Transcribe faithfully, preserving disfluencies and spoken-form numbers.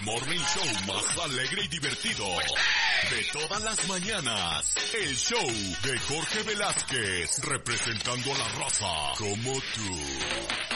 morning show más alegre y divertido de todas las mañanas. El show de Jorge Velázquez, representando a la raza como tú.